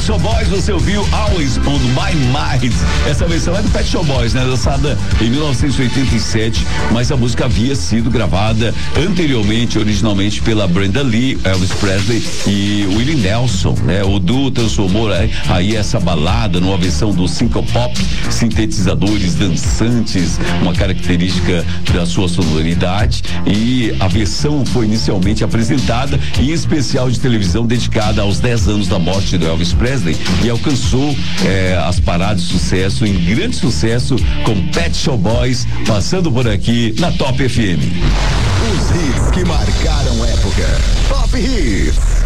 Shop Boys, você ouviu Always on My Mind. Essa versão é do Pet Shop Boys, né? Lançada em 1987, mas a música havia sido gravada anteriormente, originalmente pela Brenda Lee, Elvis Presley e Willie Nelson, né? O duo transformou aí essa balada numa versão do synthpop, sintetizadores dançantes, uma característica da sua sonoridade, e a versão foi inicialmente apresentada em especial de televisão dedicada aos 10 anos da morte do Elvis Presley e alcançou as paradas de sucesso, em grande sucesso, com Pet Shop Boys passando por aqui na Top FM. Os hits que marcaram época. Top Hits.